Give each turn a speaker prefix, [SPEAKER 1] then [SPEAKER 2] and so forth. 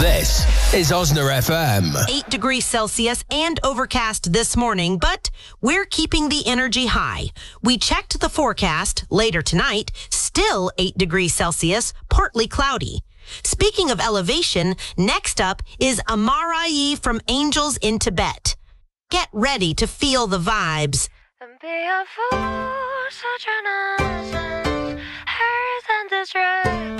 [SPEAKER 1] This is Osna FM.
[SPEAKER 2] 8 degrees Celsius and overcast this morning, but we're keeping the energy high. We checked the forecast later tonight, still 8 degrees Celsius, partly cloudy. Speaking of elevation, next up is Amarai from Angels in Tibet. Get ready to feel the vibes.
[SPEAKER 3] And be a fool, such a nonsense, hurt and distress.